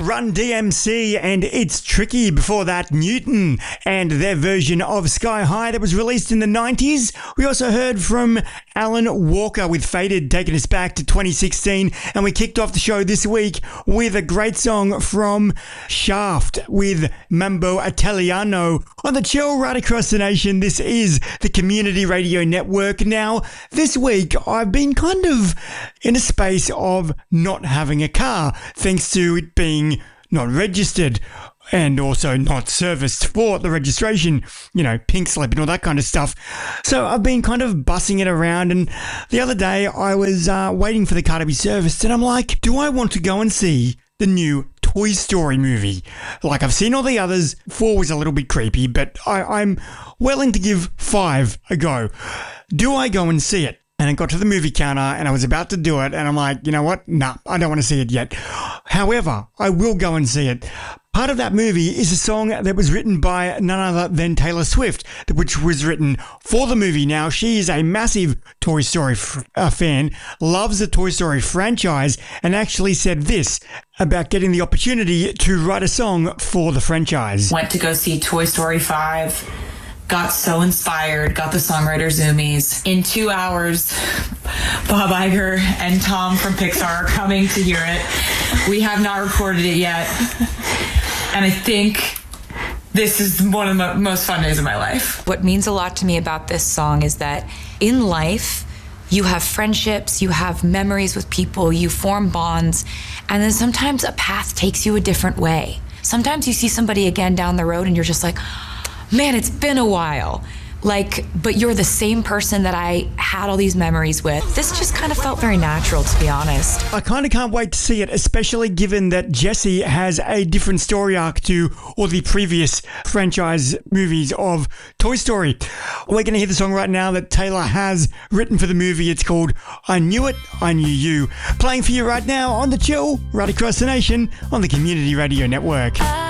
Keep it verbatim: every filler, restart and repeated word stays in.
Run D M C and It's Tricky. Before that, Newton and their version of Sky High that was released in the nineties. We also heard from Alan Walker with Faded, taking us back to twenty sixteen. And we kicked off the show this week with a great song from Shaft with Mambo Italiano on the Chill right across the nation. This is the Community Radio Network. Now, this week I've been kind of in a space of not having a car, thanks to it being not registered and also not serviced for the registration, you know, pink slip and all that kind of stuff. So I've been kind of bussing it around, and the other day I was uh, waiting for the car to be serviced, and I'm like, do I want to go and see the new Toy Story movie? Like, I've seen all the others. Four was a little bit creepy, but I, I'm willing to give five a go. Do I go and see it? And I got to the movie counter and I was about to do it, and I'm like, you know what? Nah, I don't want to see it yet. However, I will go and see it. Part of that movie is a song that was written by none other than Taylor Swift, which was written for the movie. Now, she is a massive Toy Story f- uh, fan, loves the Toy Story franchise, and actually said this about getting the opportunity to write a song for the franchise. Went to go see Toy Story five. Got so inspired, got the songwriter zoomies. In two hours, Bob Iger and Tom from Pixar are coming to hear it. We have not recorded it yet. And I think this is one of the most fun days of my life. What means a lot to me about this song is that in life, you have friendships, you have memories with people, you form bonds, and then sometimes a path takes you a different way. Sometimes you see somebody again down the road and you're just like, man, it's been a while. Like, but you're the same person that I had all these memories with. This just kind of felt very natural, to be honest. I kind of can't wait to see it, especially given that Jessie has a different story arc to all the previous franchise movies of Toy Story. We're going to hear the song right now that Taylor has written for the movie. It's called I Knew It, I Knew You. Playing for you right now on The Chill, right across the nation on the Community Radio Network.